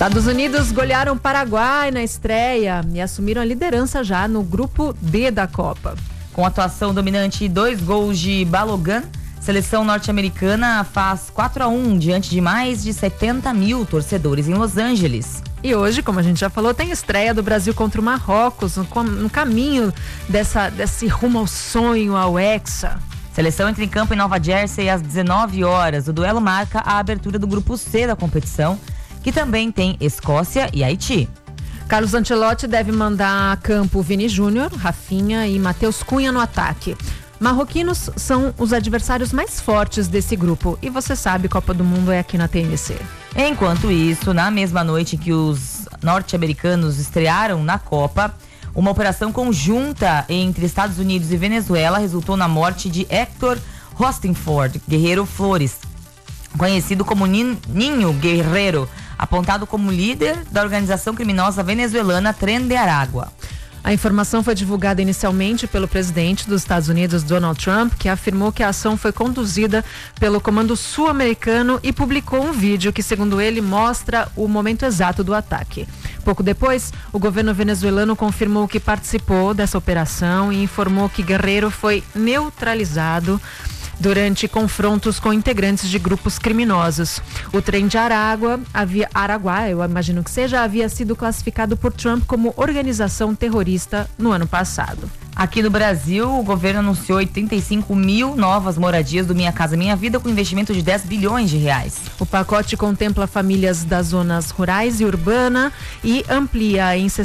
Estados Unidos golearam o Paraguai na estreia e assumiram a liderança já no grupo D da Copa. Com atuação dominante e 2 gols de Balogun, seleção norte-americana faz 4-1 diante de mais de 70 mil torcedores em Los Angeles. E hoje, como a gente já falou, tem estreia do Brasil contra o Marrocos, no caminho desse rumo ao sonho, ao Hexa. Seleção entra em campo em Nova Jersey às 19 horas. O duelo marca a abertura do grupo C da competição, que também tem Escócia e Haiti. Carlos Ancelotti deve mandar a campo Vini Júnior, Rafinha e Matheus Cunha no ataque. Marroquinos são os adversários mais fortes desse grupo e você sabe, Copa do Mundo é aqui na TMC. Enquanto isso, na mesma noite que os norte-americanos estrearam na Copa, uma operação conjunta entre Estados Unidos e Venezuela resultou na morte de Héctor Rostenford Guerreiro Flores, conhecido como Ninho Guerreiro, apontado como líder da organização criminosa venezuelana Tren de Aragua. A informação foi divulgada inicialmente pelo presidente dos Estados Unidos, Donald Trump, que afirmou que a ação foi conduzida pelo Comando Sul-Americano e publicou um vídeo que, segundo ele, mostra o momento exato do ataque. Pouco depois, o governo venezuelano confirmou que participou dessa operação e informou que Guerreiro foi neutralizado durante confrontos com integrantes de grupos criminosos. O Trem de Araguá, eu imagino que seja, havia sido classificado por Trump como organização terrorista no ano passado. Aqui no Brasil, o governo anunciou 85 mil novas moradias do Minha Casa Minha Vida com investimento de 10 bilhões de reais. O pacote contempla famílias das zonas rurais e urbana e amplia em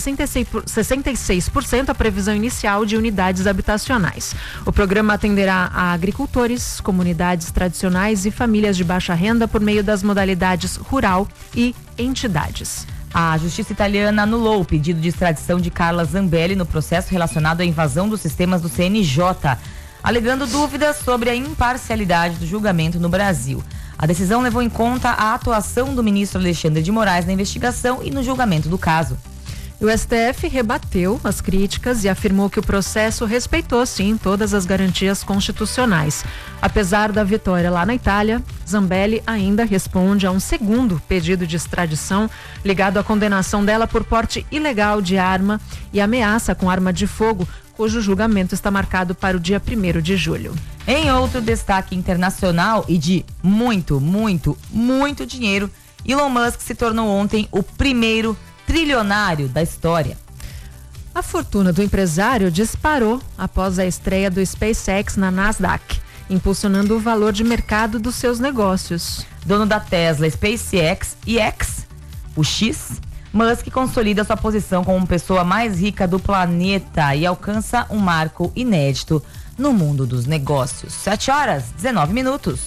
66% a previsão inicial de unidades habitacionais. O programa atenderá a agricultores, comunidades tradicionais e famílias de baixa renda por meio das modalidades rural e entidades. A justiça italiana anulou o pedido de extradição de Carla Zambelli no processo relacionado à invasão dos sistemas do CNJ, alegando dúvidas sobre a imparcialidade do julgamento no Brasil. A decisão levou em conta a atuação do ministro Alexandre de Moraes na investigação e no julgamento do caso. O STF rebateu as críticas e afirmou que o processo respeitou, sim, todas as garantias constitucionais. Apesar da vitória lá na Itália, Zambelli ainda responde a um segundo pedido de extradição ligado à condenação dela por porte ilegal de arma e ameaça com arma de fogo, cujo julgamento está marcado para o dia 1º de julho. Em outro destaque internacional e de muito dinheiro, Elon Musk se tornou ontem o primeiro trilionário da história. A fortuna do empresário disparou após a estreia do SpaceX na Nasdaq, impulsionando o valor de mercado dos seus negócios. Dono da Tesla, SpaceX e X, o X, Musk consolida sua posição como pessoa mais rica do planeta e alcança um marco inédito no mundo dos negócios. 7h19.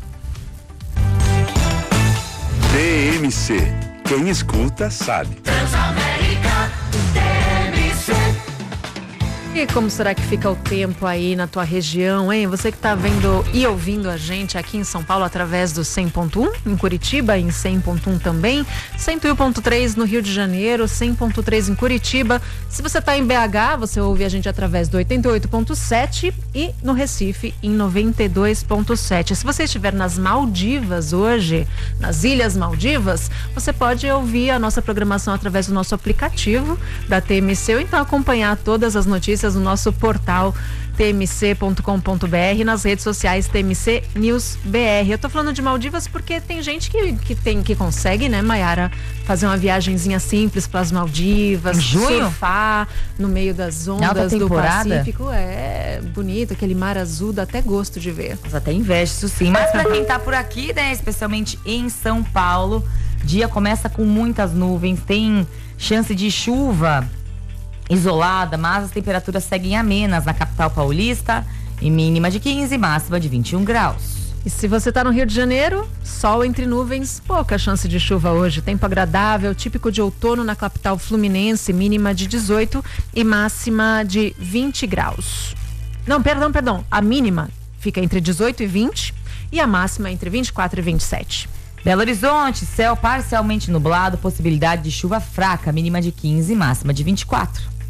TMC. Quem escuta sabe. Transamérica, TMC. E como será que fica o tempo aí na tua região, hein? Você que tá vendo e ouvindo a gente aqui em São Paulo através do 100.1, em Curitiba em 100.1 também, 101.3 no Rio de Janeiro, 100.3 em Curitiba. Se você tá em BH, você ouve a gente através do 88.7 e no Recife em 92.7. Se você estiver nas Maldivas hoje, nas Ilhas Maldivas, você pode ouvir a nossa programação através do nosso aplicativo da TMC ou então acompanhar todas as notícias no nosso portal tmc.com.br, nas redes sociais TMC News BR. Eu tô falando de Maldivas porque tem gente que consegue, né, Maiara, fazer uma viagenzinha simples para as Maldivas, surfar no meio das ondas do Pacífico. É bonito, aquele mar azul, dá até gosto de ver. Mas até inveja, isso sim. Mas para quem tá por aqui, né, especialmente em São Paulo, dia começa com muitas nuvens, tem chance de chuva isolada, mas as temperaturas seguem amenas na capital paulista, em mínima de 15, máxima de 21 graus. E se você está no Rio de Janeiro, sol entre nuvens, pouca chance de chuva hoje. Tempo agradável, típico de outono na capital fluminense, mínima de 18 e máxima de 20 graus. Não, perdão. A mínima fica entre 18 e 20 e a máxima entre 24 e 27. Belo Horizonte, céu parcialmente nublado, possibilidade de chuva fraca, mínima de 15, máxima de 24.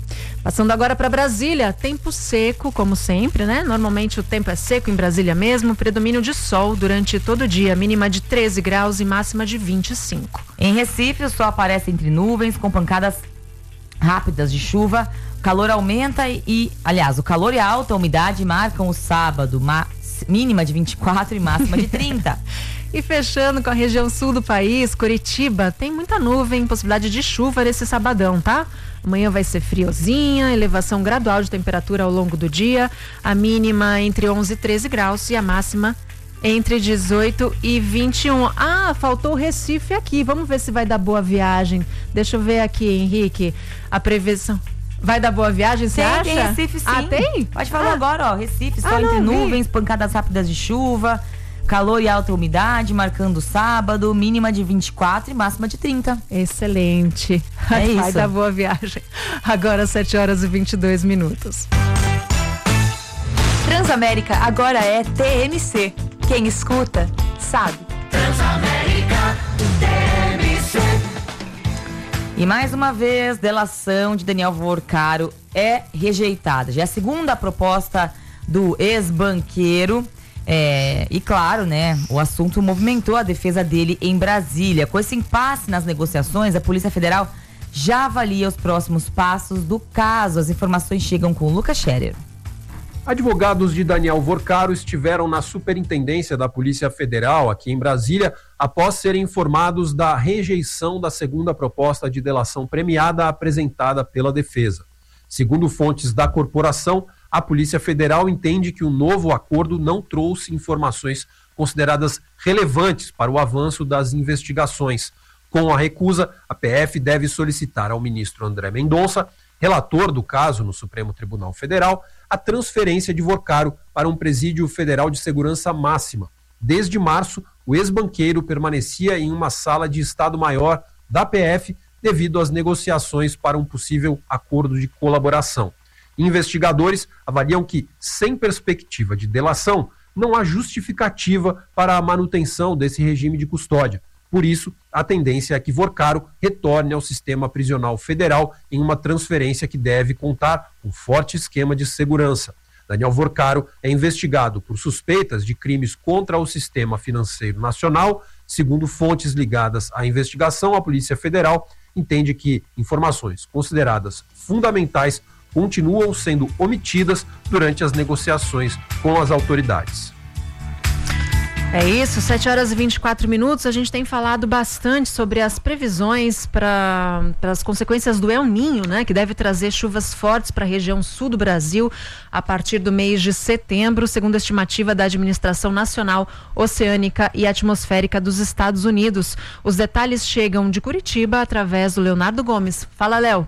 Passando agora para Brasília, tempo seco, como sempre, né? Normalmente o tempo é seco em Brasília mesmo, predomínio de sol durante todo o dia, mínima de 13 graus e máxima de 25. Em Recife, o sol aparece entre nuvens, com pancadas rápidas de chuva. O calor aumenta o calor e a alta umidade marcam o sábado, mínima de 24 e máxima de 30. E fechando com a região sul do país, Curitiba, tem muita nuvem, possibilidade de chuva nesse sabadão, tá? Amanhã vai ser friozinha, elevação gradual de temperatura ao longo do dia, a mínima entre 11 e 13 graus e a máxima entre 18 e 21. Ah, faltou o Recife aqui, vamos ver se vai dar boa viagem. Deixa eu ver aqui, Henrique, a previsão. Vai dar boa viagem, você acha? Tem Recife, sim. Ah, tem? Pode falar agora, ó, Recife, sol entre nuvens, pancadas rápidas de chuva, calor e alta umidade, marcando sábado, mínima de 24 e máxima de 30. Excelente. É isso. Vai dar boa viagem. Agora 7h22. Transamérica agora é TMC. Quem escuta, sabe. Transamérica TMC. E mais uma vez, delação de Daniel Vorcaro é rejeitada. Já é a segunda proposta do ex-banqueiro. E claro, né, o assunto movimentou a defesa dele em Brasília. Com esse impasse nas negociações, a Polícia Federal já avalia os próximos passos do caso. As informações chegam com o Lucas Scherer. Advogados de Daniel Vorcaro estiveram na Superintendência da Polícia Federal, aqui em Brasília, após serem informados da rejeição da segunda proposta de delação premiada apresentada pela defesa. Segundo fontes da corporação, a Polícia Federal entende que o novo acordo não trouxe informações consideradas relevantes para o avanço das investigações. Com a recusa, a PF deve solicitar ao ministro André Mendonça, relator do caso no Supremo Tribunal Federal, a transferência de Vorcaro para um presídio federal de segurança máxima. Desde março, o ex-banqueiro permanecia em uma sala de Estado-Maior da PF devido às negociações para um possível acordo de colaboração. Investigadores avaliam que, sem perspectiva de delação, não há justificativa para a manutenção desse regime de custódia. Por isso, a tendência é que Vorcaro retorne ao sistema prisional federal em uma transferência que deve contar com um forte esquema de segurança. Daniel Vorcaro é investigado por suspeitas de crimes contra o sistema financeiro nacional. Segundo fontes ligadas à investigação, a Polícia Federal entende que informações consideradas fundamentais continuam sendo omitidas durante as negociações com as autoridades. É isso, 7h24. A gente tem falado bastante sobre as previsões para as consequências do El Niño, né? Que deve trazer chuvas fortes para a região sul do Brasil a partir do mês de setembro, segundo a estimativa da Administração Nacional Oceânica e Atmosférica dos Estados Unidos. Os detalhes chegam de Curitiba através do Leonardo Gomes. Fala, Léo.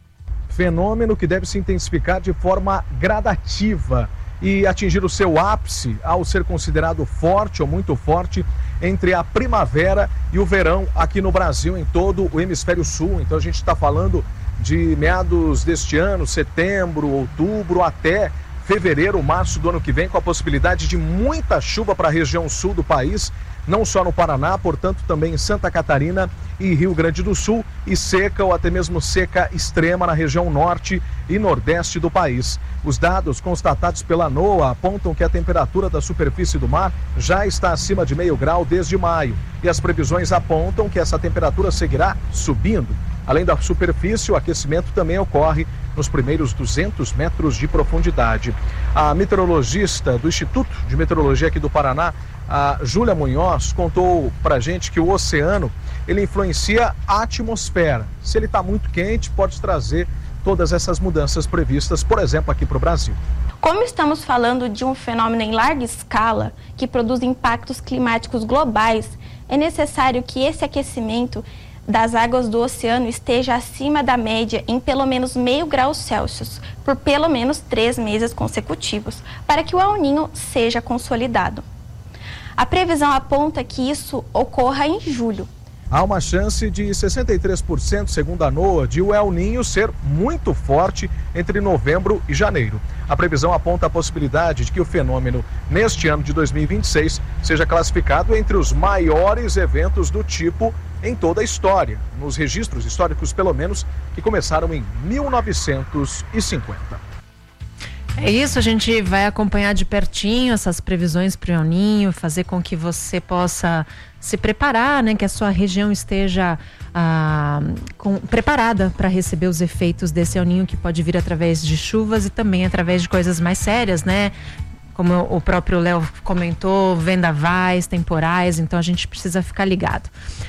Fenômeno que deve se intensificar de forma gradativa e atingir o seu ápice ao ser considerado forte ou muito forte entre a primavera e o verão aqui no Brasil, em todo o hemisfério sul. Então a gente está falando de meados deste ano, setembro, outubro, até fevereiro, março do ano que vem, com a possibilidade de muita chuva para a região sul do país, não só no Paraná, portanto também em Santa Catarina e Rio Grande do Sul, e seca ou até mesmo seca extrema na região norte e nordeste do país. Os dados constatados pela NOAA apontam que a temperatura da superfície do mar já está acima de 0,5 grau desde maio, e as previsões apontam que essa temperatura seguirá subindo. Além da superfície, o aquecimento também ocorre nos primeiros 200 metros de profundidade. A meteorologista do Instituto de Meteorologia aqui do Paraná, a Júlia Munhoz, contou pra gente que o oceano, ele influencia a atmosfera. Se ele está muito quente, pode trazer todas essas mudanças previstas, por exemplo, aqui para o Brasil. Como estamos falando de um fenômeno em larga escala, que produz impactos climáticos globais, é necessário que esse aquecimento das águas do oceano esteja acima da média em pelo menos 0,5 grau Celsius, por pelo menos 3 meses consecutivos, para que o El Niño seja consolidado. A previsão aponta que isso ocorra em julho. Há uma chance de 63%, segundo a NOAA, de o El Niño ser muito forte entre novembro e janeiro. A previsão aponta a possibilidade de que o fenômeno, neste ano de 2026, seja classificado entre os maiores eventos do tipo em toda a história, nos registros históricos, pelo menos, que começaram em 1950. É isso, a gente vai acompanhar de pertinho essas previsões para o El Niño, fazer com que você possa se preparar, né, que a sua região esteja preparada para receber os efeitos desse El Niño, que pode vir através de chuvas e também através de coisas mais sérias, né? Como o próprio Léo comentou, vendavais, temporais, então a gente precisa ficar ligado.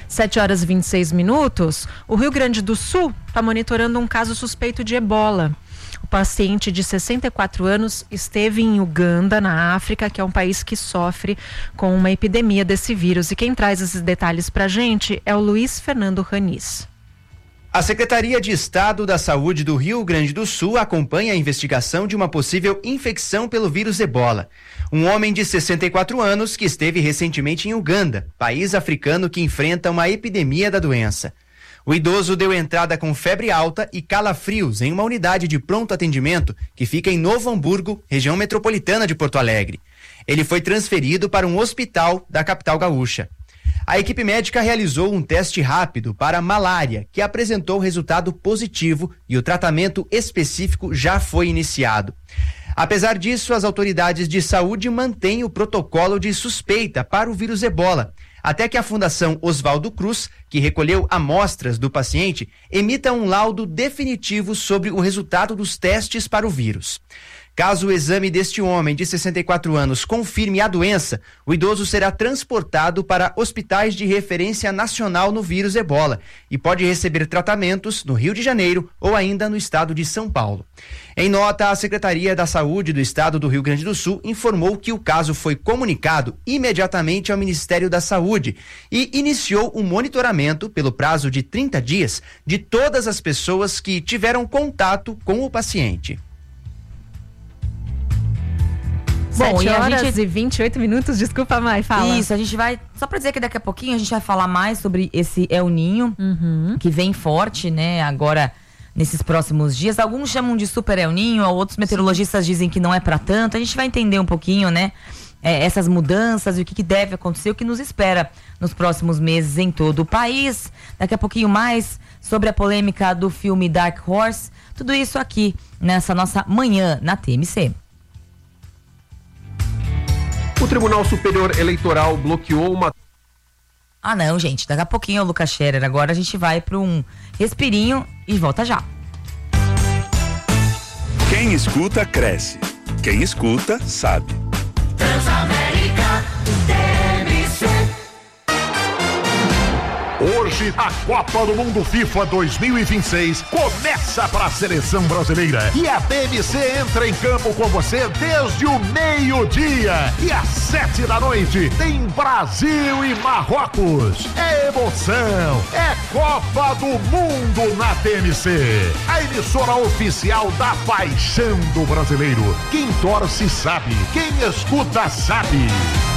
7h26, o Rio Grande do Sul está monitorando um caso suspeito de ebola. O paciente de 64 anos esteve em Uganda, na África, que é um país que sofre com uma epidemia desse vírus. E quem traz esses detalhes para a gente é o Luiz Fernando Ranis. A Secretaria de Estado da Saúde do Rio Grande do Sul acompanha a investigação de uma possível infecção pelo vírus ebola. Um homem de 64 anos que esteve recentemente em Uganda, país africano que enfrenta uma epidemia da doença. O idoso deu entrada com febre alta e calafrios em uma unidade de pronto atendimento que fica em Novo Hamburgo, região metropolitana de Porto Alegre. Ele foi transferido para um hospital da capital gaúcha. A equipe médica realizou um teste rápido para malária, que apresentou resultado positivo e o tratamento específico já foi iniciado. Apesar disso, as autoridades de saúde mantêm o protocolo de suspeita para o vírus ebola, até que a Fundação Oswaldo Cruz, que recolheu amostras do paciente, emita um laudo definitivo sobre o resultado dos testes para o vírus. Caso o exame deste homem de 64 anos confirme a doença, o idoso será transportado para hospitais de referência nacional no vírus ebola e pode receber tratamentos no Rio de Janeiro ou ainda no estado de São Paulo. Em nota, a Secretaria da Saúde do Estado do Rio Grande do Sul informou que o caso foi comunicado imediatamente ao Ministério da Saúde e iniciou um monitoramento pelo prazo de 30 dias de todas as pessoas que tiveram contato com o paciente. Bom, 7h28, desculpa, Mai, fala. Isso, a gente vai, só pra dizer que daqui a pouquinho a gente vai falar mais sobre esse El Niño, que vem forte, né, agora nesses próximos dias. Alguns chamam de Super El Niño, outros meteorologistas dizem que não é pra tanto. A gente vai entender um pouquinho, né, essas mudanças e o que deve acontecer, o que nos espera nos próximos meses em todo o país. Daqui a pouquinho mais sobre a polêmica do filme Dark Horse. Tudo isso aqui nessa nossa manhã na TMC. O Tribunal Superior Eleitoral bloqueou uma... Ah não, gente, daqui a pouquinho é o Lucas Scherer. Agora a gente vai para um respirinho e volta já. Quem escuta, cresce. Quem escuta, sabe. Transamérica, TMC. Hoje, a Copa do Mundo FIFA 2026 começa para a seleção brasileira. E a TMC entra em campo com você desde o meio-dia. E às 7h tem Brasil e Marrocos. É emoção, é Copa do Mundo na TMC. A emissora oficial da paixão do brasileiro. Quem torce sabe, quem escuta sabe.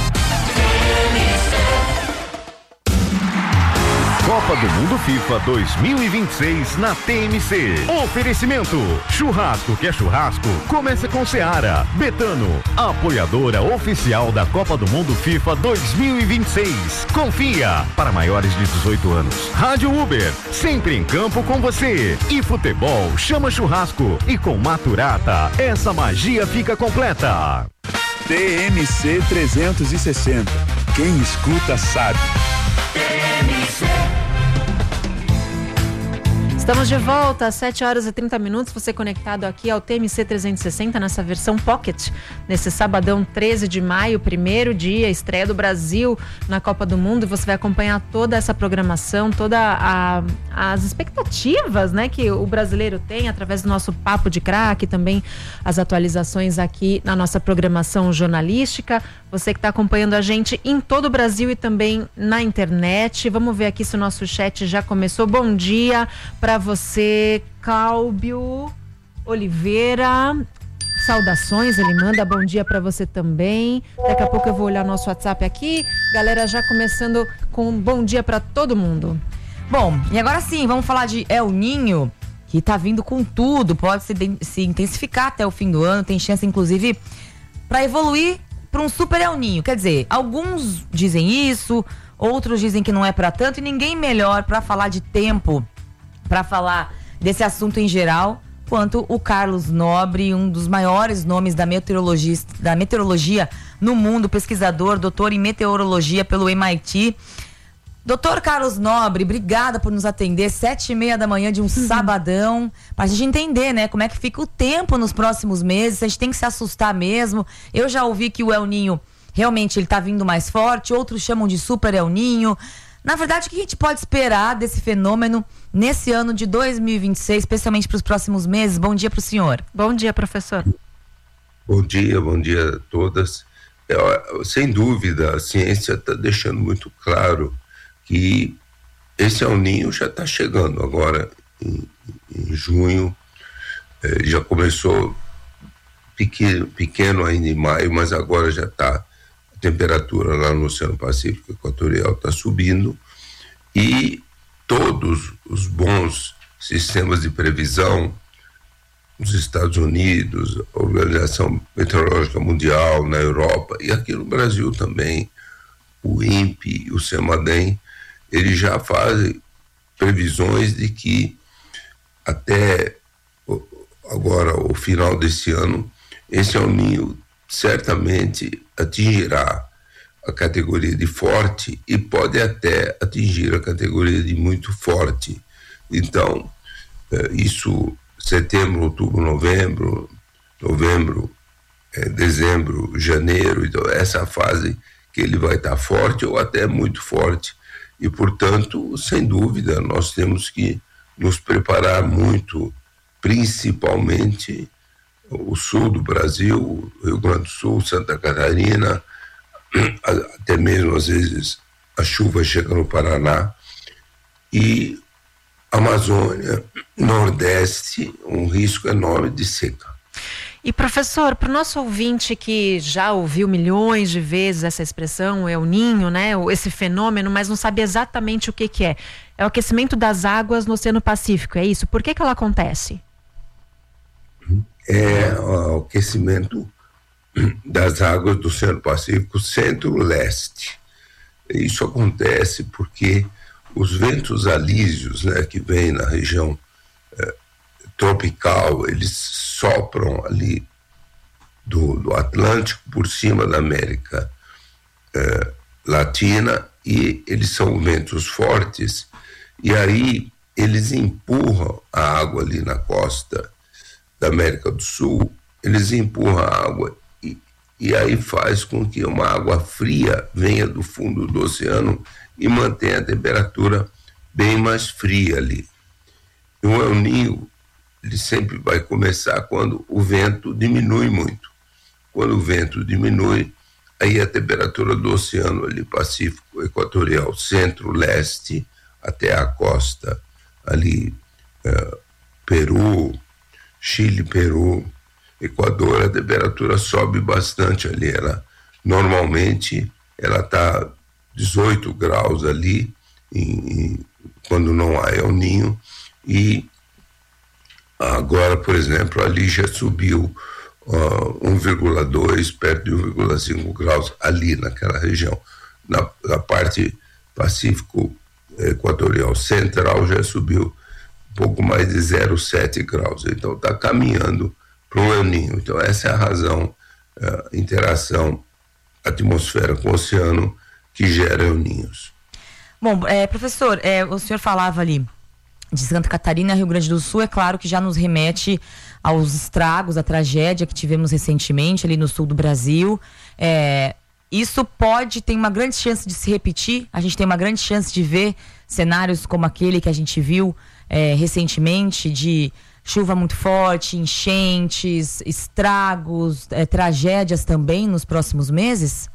Copa do Mundo FIFA 2026 na TMC. Oferecimento: churrasco que é churrasco, começa com Seara. Betano, apoiadora oficial da Copa do Mundo FIFA 2026. Confia, para maiores de 18 anos. Rádio Uber, sempre em campo com você. E futebol chama churrasco. E com Maturata, essa magia fica completa. TMC 360. Quem escuta sabe. Estamos de volta às 7h30, você conectado aqui ao TMC 360 nessa versão Pocket, nesse sabadão 13 de maio, primeiro dia, estreia do Brasil na Copa do Mundo, e você vai acompanhar toda essa programação, as expectativas, né, que o brasileiro tem através do nosso Papo de Craque, também as atualizações aqui na nossa programação jornalística. Você que está acompanhando a gente em todo o Brasil e também na internet. Vamos ver aqui se o nosso chat já começou. Bom dia para você, Cláudio Oliveira. Saudações, ele manda bom dia para você também. Daqui a pouco eu vou olhar nosso WhatsApp aqui. Galera já começando com um bom dia para todo mundo. Bom, e agora sim, vamos falar de El Niño, que tá vindo com tudo, pode se intensificar até o fim do ano, tem chance inclusive para evoluir para um Super El Niño. Quer dizer, alguns dizem isso, outros dizem que não é para tanto, e ninguém melhor para falar de tempo, para falar desse assunto em geral, quanto o Carlos Nobre, um dos maiores nomes da meteorologia no mundo, pesquisador, doutor em meteorologia pelo MIT. Doutor Carlos Nobre, obrigada por nos atender, 7h30 da manhã de um sabadão, pra gente entender, né, como é que fica o tempo nos próximos meses, a gente tem que se assustar mesmo. Eu já ouvi que o El Niño, realmente, ele tá vindo mais forte, outros chamam de Super El Niño. Na verdade, o que a gente pode esperar desse fenômeno nesse ano de 2026, especialmente para os próximos meses? Bom dia para o senhor. Bom dia, professor. Bom dia a todas. Sem dúvida, a ciência está deixando muito claro que esse El Niño já está chegando agora em junho. Já começou pequeno ainda em maio, mas agora já está, a temperatura lá no Oceano Pacífico Equatorial está subindo, e todos os bons sistemas de previsão, nos Estados Unidos, a Organização Meteorológica Mundial, na Europa e aqui no Brasil também, o INPE e o CEMADEM, eles já fazem previsões de que até agora, o final desse ano, esse El Niño certamente atingirá a categoria de forte e pode até atingir a categoria de muito forte. Então, isso, setembro, outubro, novembro, dezembro, janeiro, então essa fase que ele vai estar forte ou até muito forte. E, portanto, sem dúvida, nós temos que nos preparar muito, principalmente o sul do Brasil, Rio Grande do Sul, Santa Catarina, até mesmo às vezes a chuva chega no Paraná, e Amazônia, Nordeste, um risco enorme de seca. E, professor, para o nosso ouvinte que já ouviu milhões de vezes essa expressão, El Niño, né, esse fenômeno, mas não sabe exatamente o que é. É o aquecimento das águas no Oceano Pacífico, é isso? Por que ela acontece? É o aquecimento das águas do Oceano Pacífico centro-leste. Isso acontece porque os ventos alísios, né, que vêm na região tropical, eles sopram ali do Atlântico por cima da América Latina, e eles são ventos fortes, e aí eles empurram a água ali na costa da América do Sul, eles empurram a água e aí faz com que uma água fria venha do fundo do oceano e mantenha a temperatura bem mais fria ali. E o El Niño, ele sempre vai começar quando o vento diminui muito. Quando o vento diminui, aí a temperatura do oceano ali, Pacífico Equatorial, centro-leste, até a costa ali, Peru, Chile, Peru, Equador, a temperatura sobe bastante ali. Normalmente ela está 18 graus ali, quando não há El Niño, e agora, por exemplo, ali já subiu 1,2, perto de 1,5 graus ali naquela região. Na parte Pacífico Equatorial Central já subiu um pouco mais de 0,7 graus. Então está caminhando para o El Niño. Então essa é a razão, interação atmosfera com o oceano que gera El Niños. Bom, professor, o senhor falava ali de Santa Catarina, Rio Grande do Sul, é claro que já nos remete aos estragos, à tragédia que tivemos recentemente ali no sul do Brasil. Isso tem uma grande chance de se repetir, a gente tem uma grande chance de ver cenários como aquele que a gente viu recentemente, de chuva muito forte, enchentes, estragos, tragédias também nos próximos meses?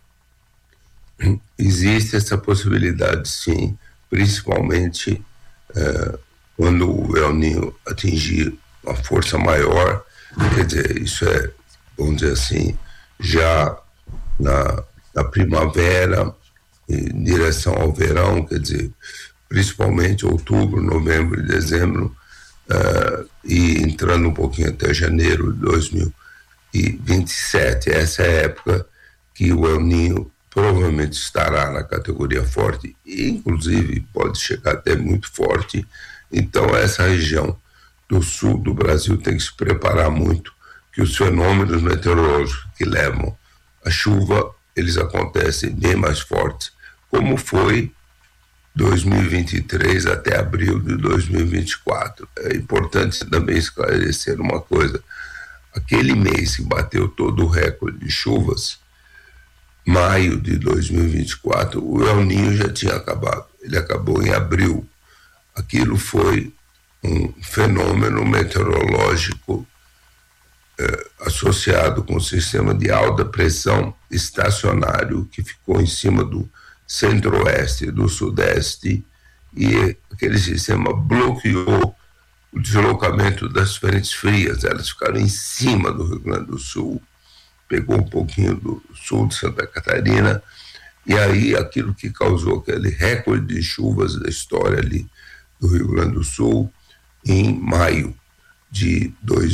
Existe essa possibilidade, sim, principalmente quando o El Niño atingir uma força maior. Quer dizer, isso vamos dizer assim, já na primavera, em direção ao verão, quer dizer, principalmente outubro, novembro e dezembro, e entrando um pouquinho até janeiro de 2027. Essa é a época que o El Niño provavelmente estará na categoria forte, e inclusive pode chegar até muito forte. Então essa região do sul do Brasil tem que se preparar muito, que os fenômenos meteorológicos que levam a chuva, eles acontecem bem mais fortes, como foi 2023 até abril de 2024. É importante também esclarecer uma coisa: aquele mês que bateu todo o recorde de chuvas, maio de 2024, o El Niño já tinha acabado. Ele acabou em abril. Aquilo foi um fenômeno meteorológico associado com o sistema de alta pressão estacionário que ficou em cima do centro-oeste e do sudeste, e aquele sistema bloqueou o deslocamento das frentes frias. Elas ficaram em cima do Rio Grande do Sul, pegou um pouquinho do sul de Santa Catarina, e aí aquilo que causou aquele recorde de chuvas da história ali do Rio Grande do Sul em maio de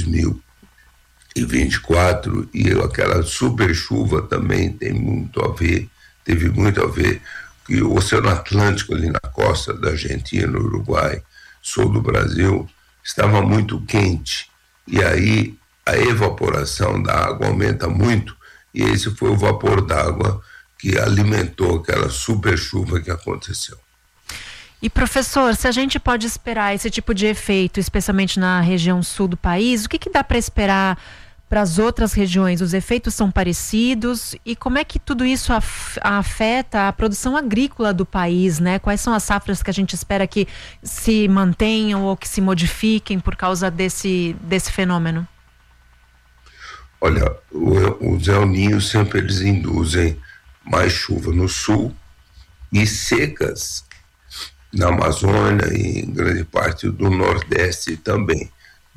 2024, e aquela super chuva também teve muito a ver, que o Oceano Atlântico ali na costa da Argentina, Uruguai, sul do Brasil, estava muito quente, e aí a evaporação da água aumenta muito, e esse foi o vapor d'água que alimentou aquela super chuva que aconteceu. E professor, se a gente pode esperar esse tipo de efeito, especialmente na região sul do país, o que dá para esperar para as outras regiões? Os efeitos são parecidos, e como é que tudo isso afeta a produção agrícola do país, né? Quais são as safras que a gente espera que se mantenham ou que se modifiquem por causa desse fenômeno? Olha, os El Niño sempre eles induzem mais chuva no sul e secas na Amazônia e em grande parte do Nordeste também.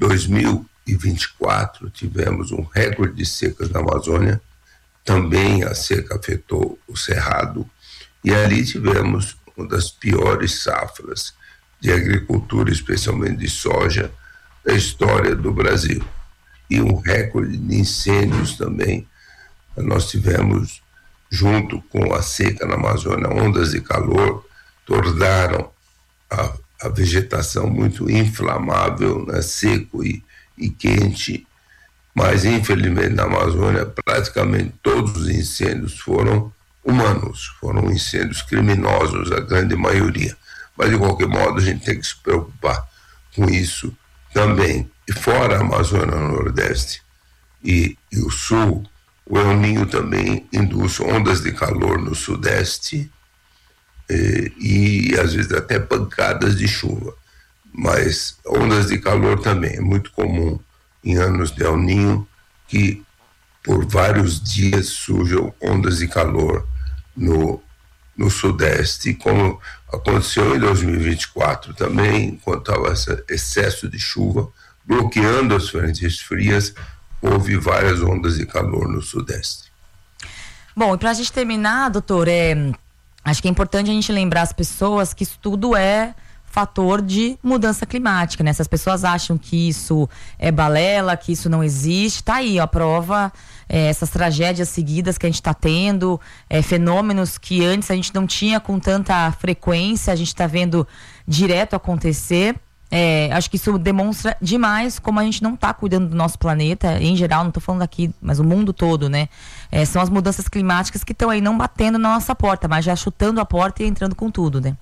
2024 tivemos um recorde de secas na Amazônia, também a seca afetou o Cerrado, e ali tivemos uma das piores safras de agricultura, especialmente de soja, da história do Brasil. E um recorde de incêndios também. Nós tivemos, junto com a seca na Amazônia, ondas de calor, tornaram a vegetação muito inflamável, né, seco e quente, mas infelizmente na Amazônia praticamente todos os incêndios foram humanos, foram incêndios criminosos, a grande maioria. Mas de qualquer modo a gente tem que se preocupar com isso também. E fora a Amazônia, no Nordeste e o Sul, o El Niño também induz ondas de calor no Sudeste, e às vezes até pancadas de chuva, mas ondas de calor também é muito comum em anos de El Niño, que por vários dias surjam ondas de calor no Sudeste, como aconteceu em 2024 também, enquanto estava esse excesso de chuva bloqueando as frentes frias, houve várias ondas de calor no Sudeste. Bom, e para a gente terminar, doutor, acho que é importante a gente lembrar as pessoas que isso tudo é fator de mudança climática, né? Se as pessoas acham que isso é balela, que isso não existe, tá aí, ó, a prova, essas tragédias seguidas que a gente tá tendo, fenômenos que antes a gente não tinha com tanta frequência, a gente tá vendo direto acontecer. Acho que isso demonstra demais como a gente não está cuidando do nosso planeta, em geral, não estou falando aqui, mas o mundo todo, né? São as mudanças climáticas que estão aí não batendo na nossa porta, mas já chutando a porta e entrando com tudo, né?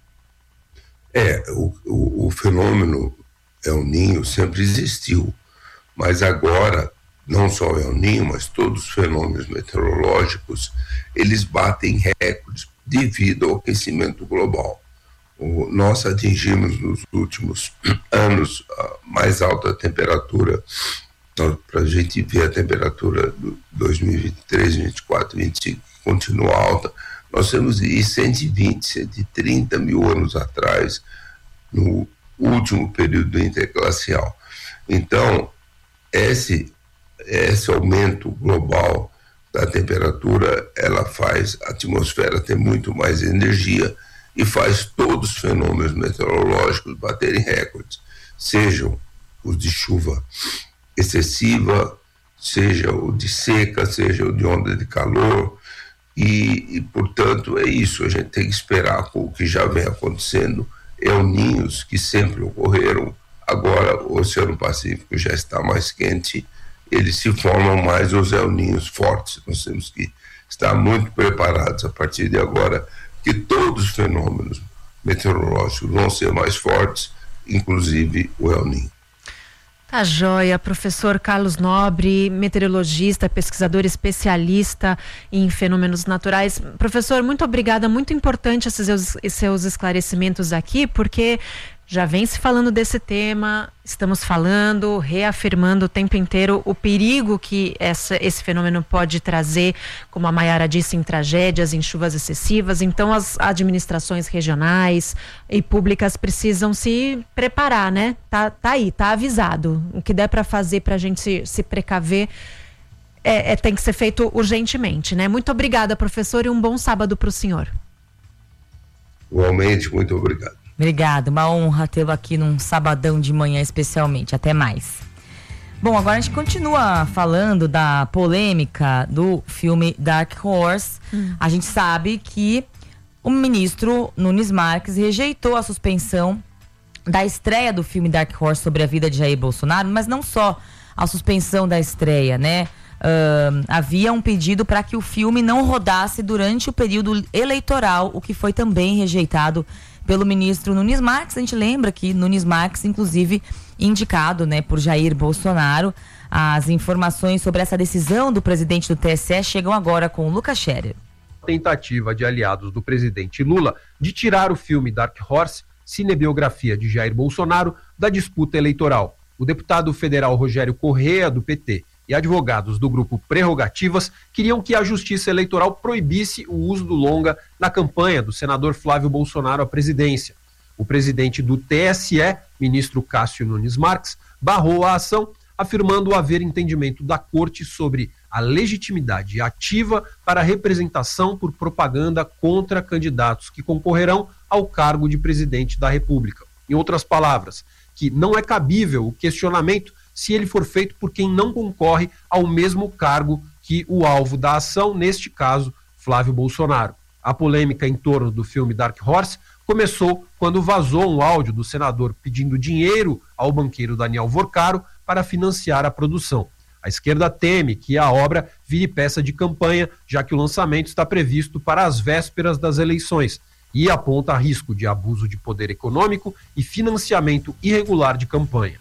O fenômeno El Niño sempre existiu, mas agora, não só o El Niño, mas todos os fenômenos meteorológicos, eles batem recordes devido ao aquecimento global. Nós atingimos nos últimos anos a mais alta temperatura. Para a gente ver a temperatura do 2023, 2024, 2025 continua alta, nós temos de 120, 130 mil anos atrás, no último período interglacial. Então, esse aumento global da temperatura, ela faz a atmosfera ter muito mais energia e faz todos os fenômenos meteorológicos baterem recordes, sejam os de chuva excessiva, seja o de seca, seja o de onda de calor, E, portanto, é isso, a gente tem que esperar com o que já vem acontecendo, El Ninhos que sempre ocorreram, agora o Oceano Pacífico já está mais quente, eles se formam mais os El Ninhos fortes, nós temos que estar muito preparados a partir de agora, que todos os fenômenos meteorológicos vão ser mais fortes, inclusive o El Ninho. Tá joia, professor Carlos Nobre, meteorologista, pesquisador especialista em fenômenos naturais. Professor, muito obrigada, muito importante esses seus esclarecimentos aqui, porque já vem se falando desse tema, estamos falando, reafirmando o tempo inteiro o perigo que esse fenômeno pode trazer, como a Mayara disse, em tragédias, em chuvas excessivas. Então as administrações regionais e públicas precisam se preparar, né? Tá aí, tá avisado. O que der para fazer para a gente se precaver tem que ser feito urgentemente, né? Muito obrigada, professor, e um bom sábado para o senhor. Igualmente, muito obrigado. Obrigada, uma honra tê-lo aqui num sabadão de manhã especialmente. Até mais. Bom, agora a gente continua falando da polêmica do filme Dark Horse. A gente sabe que o ministro Nunes Marques rejeitou a suspensão da estreia do filme Dark Horse sobre a vida de Jair Bolsonaro, mas não só a suspensão da estreia, né? Havia um pedido para que o filme não rodasse durante o período eleitoral, o que foi também rejeitado pelo ministro Nunes Marques. A gente lembra que Nunes Marques, inclusive, indicado, né, por Jair Bolsonaro. As informações sobre essa decisão do presidente do TSE chegam agora com o Lucas Scherer. Tentativa de aliados do presidente Lula de tirar o filme Dark Horse, cinebiografia de Jair Bolsonaro, da disputa eleitoral. O deputado federal Rogério Correa, do PT, e advogados do grupo Prerrogativas queriam que a Justiça Eleitoral proibisse o uso do longa na campanha do senador Flávio Bolsonaro à presidência. O presidente do TSE, ministro Cássio Nunes Marques, barrou a ação, afirmando haver entendimento da Corte sobre a legitimidade ativa para a representação por propaganda contra candidatos que concorrerão ao cargo de presidente da República. Em outras palavras, que não é cabível o questionamento se ele for feito por quem não concorre ao mesmo cargo que o alvo da ação, neste caso, Flávio Bolsonaro. A polêmica em torno do filme Dark Horse começou quando vazou um áudio do senador pedindo dinheiro ao banqueiro Daniel Vorcaro para financiar a produção. A esquerda teme que a obra vire peça de campanha, já que o lançamento está previsto para as vésperas das eleições, e aponta risco de abuso de poder econômico e financiamento irregular de campanha.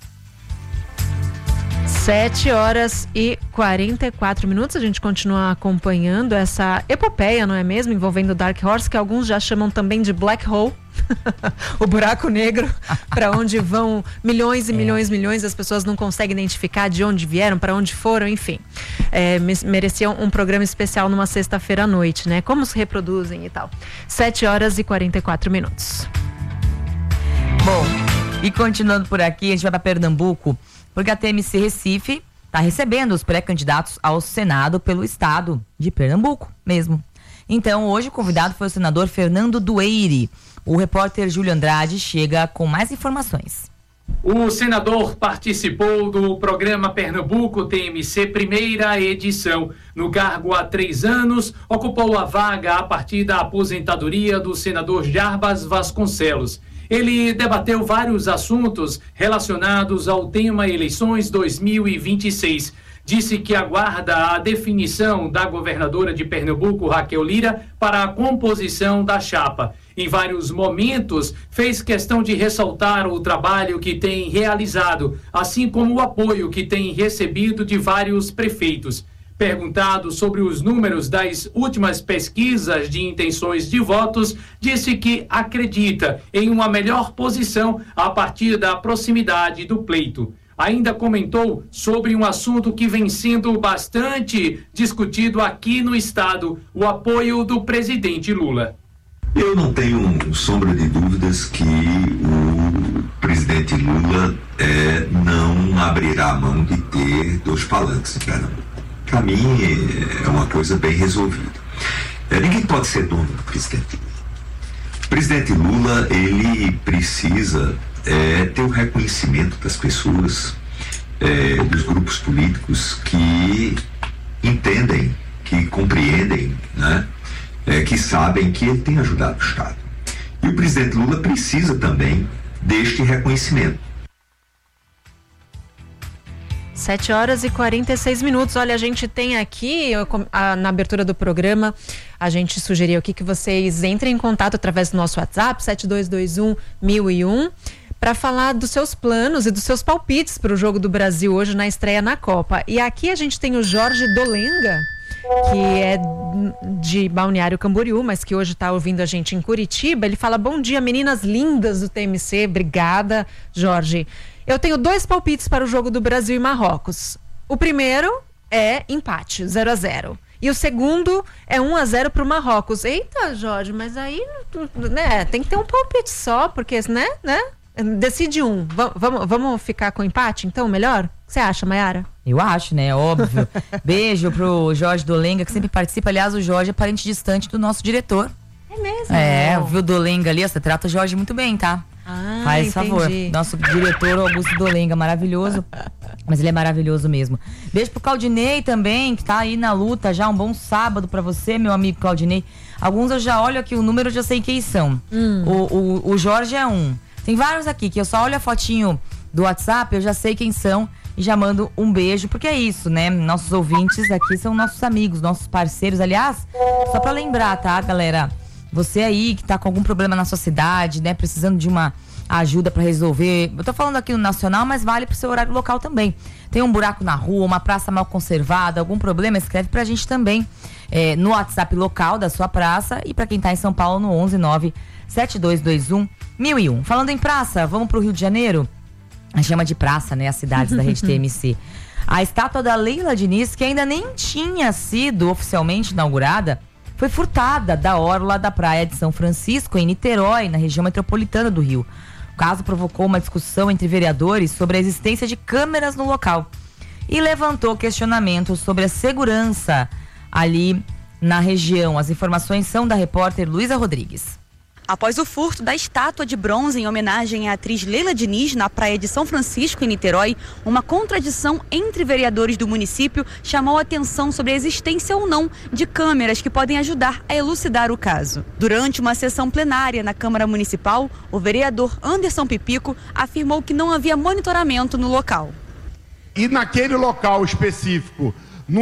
7h44. A gente continua acompanhando essa epopeia, não é mesmo? Envolvendo Dark Horse, que alguns já chamam também de Black Hole. O buraco negro, para onde vão milhões e milhões, as pessoas não conseguem identificar de onde vieram, para onde foram, enfim. Mereciam um programa especial numa sexta-feira à noite, né? Como se reproduzem e tal. 7h44. Bom, e continuando por aqui, a gente vai para Pernambuco, porque a TMC Recife está recebendo os pré-candidatos ao Senado pelo estado de Pernambuco mesmo. Então, hoje o convidado foi o senador Fernando Dueire. O repórter Júlio Andrade chega com mais informações. O senador participou do programa Pernambuco TMC primeira edição. No cargo há 3 anos, ocupou a vaga a partir da aposentadoria do senador Jarbas Vasconcelos. Ele debateu vários assuntos relacionados ao tema eleições 2026. Disse que aguarda a definição da governadora de Pernambuco, Raquel Lira, para a composição da chapa. Em vários momentos, fez questão de ressaltar o trabalho que tem realizado, assim como o apoio que tem recebido de vários prefeitos. Perguntado sobre os números das últimas pesquisas de intenções de votos, disse que acredita em uma melhor posição a partir da proximidade do pleito. Ainda comentou sobre um assunto que vem sendo bastante discutido aqui no estado, o apoio do presidente Lula. Eu não tenho sombra de dúvidas que o presidente Lula não abrirá mão de ter 2 palanques em Pernambuco. Para mim é uma coisa bem resolvida. Ninguém pode ser dono do presidente Lula. O presidente Lula, ele precisa ter o reconhecimento das pessoas, dos grupos políticos que entendem, que compreendem, né, que sabem que ele tem ajudado o Estado. E o presidente Lula precisa também deste reconhecimento. 7h46. Olha, a gente tem aqui, na abertura do programa, a gente sugeriu aqui que vocês entrem em contato através do nosso WhatsApp, 7221-1001, para falar dos seus planos e dos seus palpites para o Jogo do Brasil hoje na estreia na Copa. E aqui a gente tem o Jorge Dolenga, que é de Balneário Camboriú, mas que hoje está ouvindo a gente em Curitiba. Ele fala: bom dia, meninas lindas do TMC. Obrigada, Jorge. Eu tenho 2 palpites para o Jogo do Brasil e Marrocos. O primeiro é empate, 0-0. E o segundo é 1-0 para o Marrocos. Eita, Jorge, mas aí, né, tem que ter um palpite só, porque, né? Decide um. Vamos ficar com empate, então, melhor? O que você acha, Mayara? Eu acho, né? Óbvio. Beijo pro Jorge Dolenga, que sempre participa. Aliás, o Jorge é parente distante do nosso diretor. É mesmo? É, viu o Dolenga ali? Você trata o Jorge muito bem, tá? Faz entendi. favor. Nosso diretor Augusto Dolenga, maravilhoso. Mas ele é maravilhoso mesmo. Beijo pro Claudinei também, que tá aí na luta já. Um bom sábado pra você, meu amigo Claudinei. Alguns eu já olho aqui o número, eu já sei quem são. O Jorge é um. Tem vários aqui que eu só olho a fotinho do WhatsApp, eu já sei quem são e já mando um beijo, porque é isso, né? Nossos ouvintes aqui são nossos amigos, nossos parceiros. Aliás, só pra lembrar, tá, galera? Você aí que tá com algum problema na sua cidade, né? Precisando de uma ajuda pra resolver. Eu tô falando aqui no nacional, mas vale pro seu horário local também. Tem um buraco na rua, uma praça mal conservada, algum problema, escreve pra gente também no WhatsApp local da sua praça, e pra quem tá em São Paulo no 119-7221-1001. Falando em praça, vamos pro Rio de Janeiro? A gente chama de praça, né? As cidades da rede TMC. A estátua da Leila Diniz, que ainda nem tinha sido oficialmente inaugurada, foi furtada da orla da praia de São Francisco, em Niterói, na região metropolitana do Rio. O caso provocou uma discussão entre vereadores sobre a existência de câmeras no local e levantou questionamentos sobre a segurança ali na região. As informações são da repórter Luísa Rodrigues. Após o furto da estátua de bronze em homenagem à atriz Leila Diniz na praia de São Francisco, em Niterói, uma contradição entre vereadores do município chamou a atenção sobre a existência ou não de câmeras que podem ajudar a elucidar o caso. Durante uma sessão plenária na Câmara Municipal, o vereador Anderson Pipico afirmou que não havia monitoramento no local. E naquele local específico,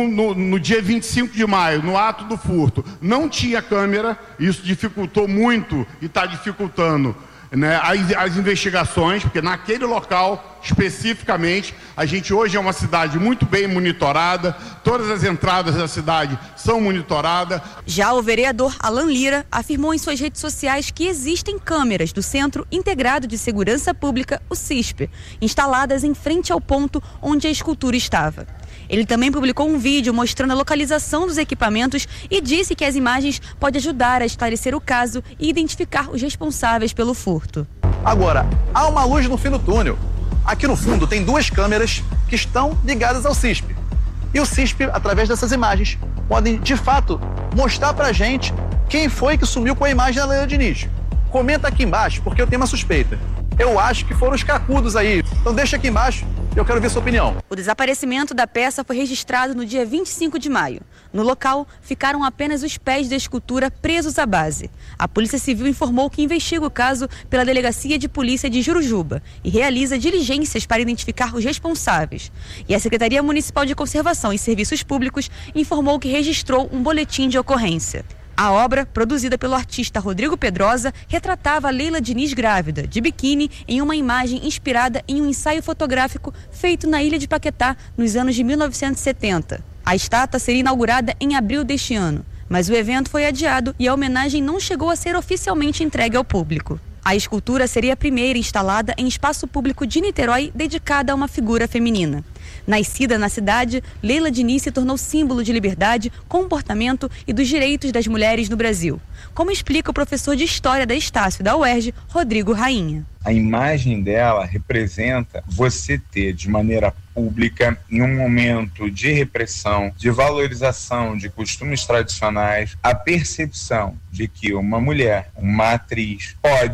no dia 25 de maio, no ato do furto, não tinha câmera. Isso dificultou muito e está dificultando, né, as investigações, porque naquele local especificamente, a gente hoje é uma cidade muito bem monitorada, todas as entradas da cidade são monitoradas. Já o vereador Alan Lira afirmou em suas redes sociais que existem câmeras do Centro Integrado de Segurança Pública, o CISP, instaladas em frente ao ponto onde a escultura estava. Ele também publicou um vídeo mostrando a localização dos equipamentos e disse que as imagens podem ajudar a esclarecer o caso e identificar os responsáveis pelo furto. Agora, há uma luz no fim do túnel. Aqui no fundo tem 2 câmeras que estão ligadas ao CISP. E o CISP, através dessas imagens, podem, de fato, mostrar pra gente quem foi que sumiu com a imagem da Leila Diniz. Comenta aqui embaixo, porque eu tenho uma suspeita. Eu acho que foram os cracudos aí. Então deixa aqui embaixo, eu quero ver sua opinião. O desaparecimento da peça foi registrado no dia 25 de maio. No local, ficaram apenas os pés da escultura presos à base. A Polícia Civil informou que investiga o caso pela Delegacia de Polícia de Jurujuba e realiza diligências para identificar os responsáveis. E a Secretaria Municipal de Conservação e Serviços Públicos informou que registrou um boletim de ocorrência. A obra, produzida pelo artista Rodrigo Pedrosa, retratava a Leila Diniz grávida, de biquíni, em uma imagem inspirada em um ensaio fotográfico feito na ilha de Paquetá, nos anos de 1970. A estátua seria inaugurada em abril deste ano, mas o evento foi adiado e a homenagem não chegou a ser oficialmente entregue ao público. A escultura seria a primeira instalada em espaço público de Niterói dedicada a uma figura feminina. Nascida na cidade, Leila Diniz se tornou símbolo de liberdade, comportamento e dos direitos das mulheres no Brasil, como explica o professor de História da Estácio da UERJ, Rodrigo Rainha. A imagem dela representa você ter de maneira pública, em um momento de repressão, de valorização de costumes tradicionais, a percepção de que uma mulher, uma atriz, pode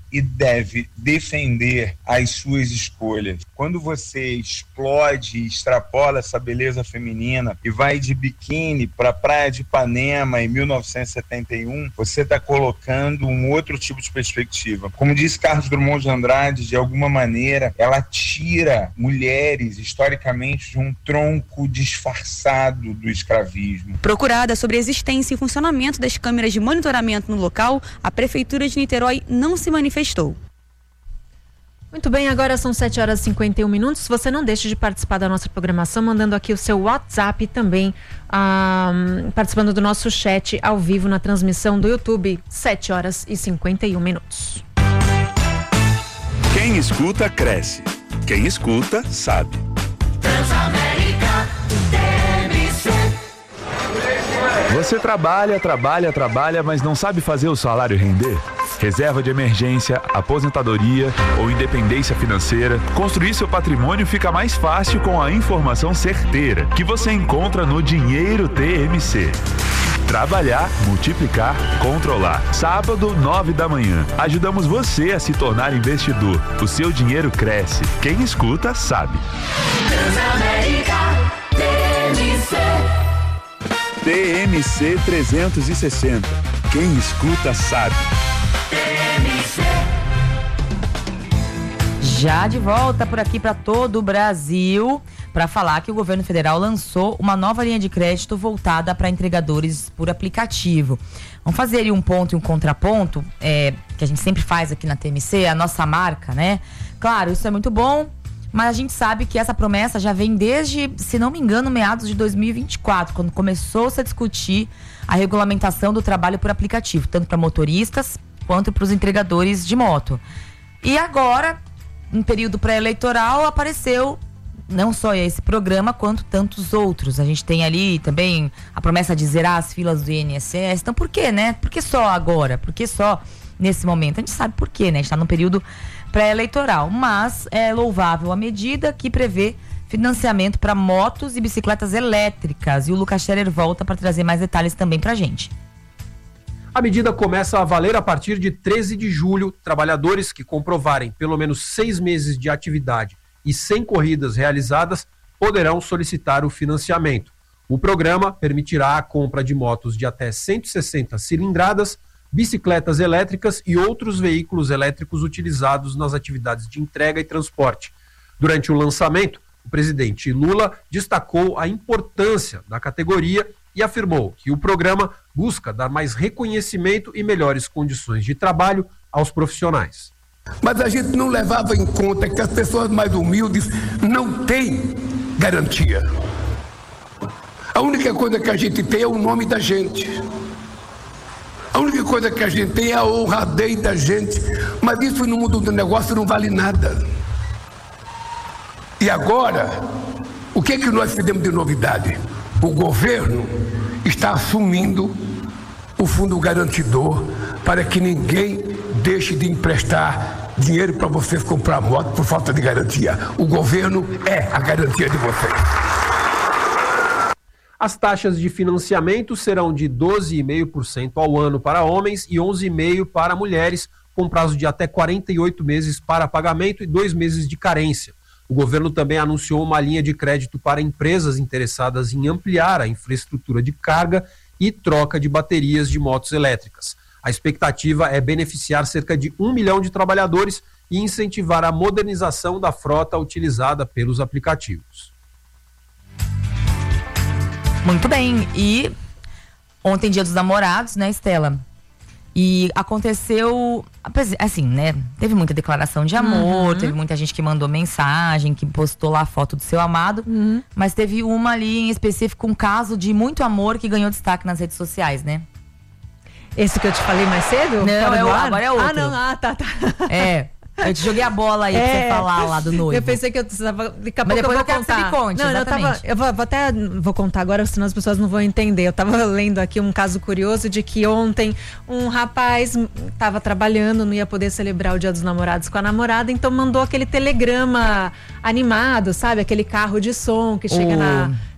e deve defender as suas escolhas. Quando você explode e extrapola essa beleza feminina e vai de biquíni para a Praia de Ipanema em 1971, você está colocando um outro tipo de perspectiva. Como disse Carlos Drummond de Andrade, de alguma maneira, ela tira mulheres, historicamente, de um tronco disfarçado do escravismo. Procurada sobre a existência e funcionamento das câmeras de monitoramento no local, a Prefeitura de Niterói não se manifestou. Muito bem, agora são 7h51. Você não deixe de participar da nossa programação, mandando aqui o seu WhatsApp e também participando do nosso chat ao vivo na transmissão do YouTube, 7h51. Quem escuta, cresce. Quem escuta, sabe. Transamérica TMC. Você trabalha, mas não sabe fazer o salário render? Reserva de emergência, aposentadoria ou independência financeira, construir seu patrimônio fica mais fácil com a informação certeira que você encontra no Dinheiro TMC. Trabalhar, multiplicar, controlar. Sábado, 9 da manhã. Ajudamos você a se tornar investidor. O seu dinheiro cresce. Quem escuta, sabe. Transamérica TMC. TMC 360. Quem escuta, sabe. Já de volta por aqui para todo o Brasil para falar que o governo federal lançou uma nova linha de crédito voltada para entregadores por aplicativo. Vamos fazer ali um ponto e um contraponto, que a gente sempre faz aqui na TMC, a nossa marca, né? Claro, isso é muito bom, mas a gente sabe que essa promessa já vem desde, se não me engano, meados de 2024, quando começou-se a discutir a regulamentação do trabalho por aplicativo, tanto para motoristas quanto para os entregadores de moto. E agora, em período pré-eleitoral, apareceu não só esse programa, quanto tantos outros. A gente tem ali também a promessa de zerar as filas do INSS. Então, por quê, né? Por que só agora? Por que só nesse momento? A gente sabe por quê, né? A gente está num período pré-eleitoral. Mas é louvável a medida que prevê financiamento para motos e bicicletas elétricas. E o Lucas Scherer volta para trazer mais detalhes também para a gente. A medida começa a valer a partir de 13 de julho. Trabalhadores que comprovarem pelo menos 6 meses de atividade e 100 corridas realizadas poderão solicitar o financiamento. O programa permitirá a compra de motos de até 160 cilindradas, bicicletas elétricas e outros veículos elétricos utilizados nas atividades de entrega e transporte. Durante o lançamento, o presidente Lula destacou a importância da categoria e afirmou que o programa busca dar mais reconhecimento e melhores condições de trabalho aos profissionais. Mas a gente não levava em conta que as pessoas mais humildes não têm garantia. A única coisa que a gente tem é o nome da gente. A única coisa que a gente tem é a honradez da gente. Mas isso no mundo do negócio não vale nada. E agora, o que é que nós fizemos de novidade? O governo está assumindo o fundo garantidor para que ninguém deixe de emprestar dinheiro para vocês comprar moto por falta de garantia. O governo é a garantia de vocês. As taxas de financiamento serão de 12,5% ao ano para homens e 11,5% para mulheres, com prazo de até 48 meses para pagamento e 2 meses de carência. O governo também anunciou uma linha de crédito para empresas interessadas em ampliar a infraestrutura de carga e troca de baterias de motos elétricas. A expectativa é beneficiar cerca de 1 milhão de trabalhadores e incentivar a modernização da frota utilizada pelos aplicativos. Muito bem. E ontem, Dia dos Namorados, né, Estela? E aconteceu, assim, né? Teve muita declaração de amor, teve muita gente que mandou mensagem, que postou lá a foto do seu amado. Mas teve uma ali em específico, um caso de muito amor que ganhou destaque nas redes sociais, né? Esse que eu te falei mais cedo? Não, agora é outro. Ah, não, tá. É. Eu te joguei a bola aí pra você falar lá do noivo. Eu pensei que eu precisava. Daqui a pouco depois eu vou quero contar. Que você me conte, exatamente. Eu vou contar agora, senão as pessoas não vão entender. Eu tava lendo aqui um caso curioso de que ontem um rapaz tava trabalhando, não ia poder celebrar o Dia dos Namorados com a namorada, então mandou aquele telegrama animado, sabe? Aquele carro de som que chega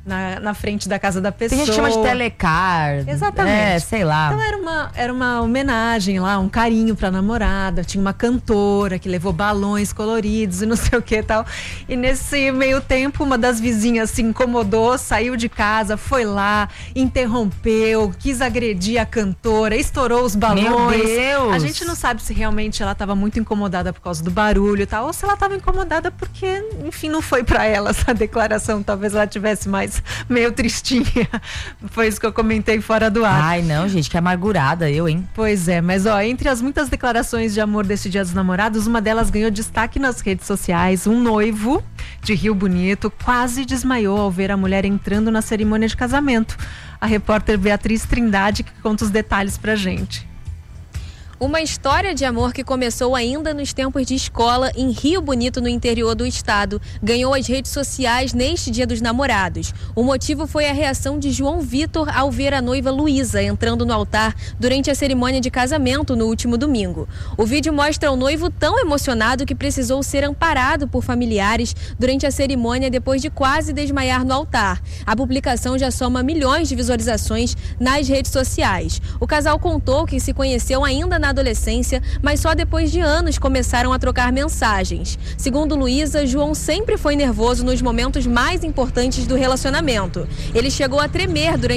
na frente da casa da pessoa. Tem gente que chama de telecar. Exatamente. Sei lá. Então era uma homenagem lá, um carinho pra namorada. Tinha uma cantora que levou balões coloridos e não sei o que e tal. E nesse meio tempo, uma das vizinhas se incomodou, saiu de casa, foi lá, interrompeu, quis agredir a cantora, estourou os balões. Meu Deus! A gente não sabe se realmente ela estava muito incomodada por causa do barulho e tal, ou se ela estava incomodada porque, enfim, não foi pra ela essa declaração. Talvez ela tivesse mais meio tristinha. Foi isso que eu comentei fora do ar. Ai, não, gente, que amargurada eu, hein? Pois é, mas entre as muitas declarações de amor desse Dia dos Namorados, uma delas ganhou destaque nas redes sociais. Um noivo de Rio Bonito quase desmaiou ao ver a mulher entrando na cerimônia de casamento. A repórter Beatriz Trindade que conta os detalhes pra gente. Uma história de amor que começou ainda nos tempos de escola em Rio Bonito, no interior do estado, ganhou as redes sociais neste Dia dos Namorados. O motivo foi a reação de João Vitor ao ver a noiva Luísa entrando no altar durante a cerimônia de casamento no último domingo. O vídeo mostra o noivo tão emocionado que precisou ser amparado por familiares durante a cerimônia depois de quase desmaiar no altar. A publicação já soma milhões de visualizações nas redes sociais. O casal contou que se conheceu ainda na adolescência, mas só depois de anos começaram a trocar mensagens. Segundo Luísa, João sempre foi nervoso nos momentos mais importantes do relacionamento. Ele chegou a tremer durante